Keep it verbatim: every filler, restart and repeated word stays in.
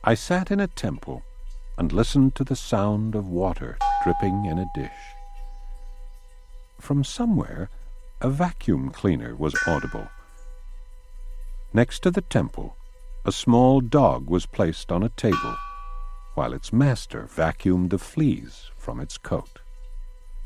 I sat in a temple and listened to the sound of water dripping in a dish. From somewhere, a vacuum cleaner was audible. Next to the temple, a small dog was placed on a table, while its master vacuumed the fleas from its coat.